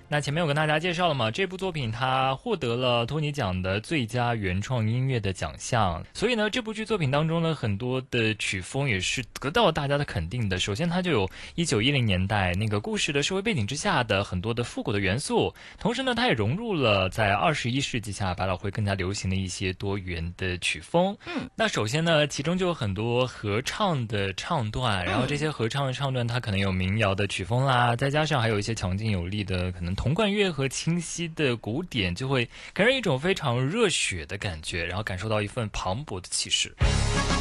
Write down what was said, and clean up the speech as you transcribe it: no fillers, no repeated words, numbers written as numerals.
那前面有跟大家介绍了嘛，这部作品它获得了托尼奖的最佳原创音乐的奖项，所以呢，这部剧作品当中呢，很多的曲风也是得到大家的肯定的。首先，它就有1910年代那个故事的社会背景之下的很多的复古的元素，同时呢，它也融入了在21世纪下百老汇更加流行的一些多元的曲风。那首先呢，其中就有很多合唱的唱段，然后这些合唱的唱段，它可能有民谣的曲风啦，再加上还有一些强劲有力的可能铜管乐和清晰的鼓点，就会给人一种非常热血的感觉，然后感受到一份磅礴的气势。